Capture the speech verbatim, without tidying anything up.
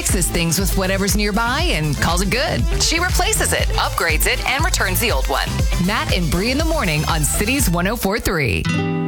fixes things with whatever's nearby and calls it good. She replaces it, upgrades it, and returns the old one. Matt and Bree in the morning on Cities one oh four three.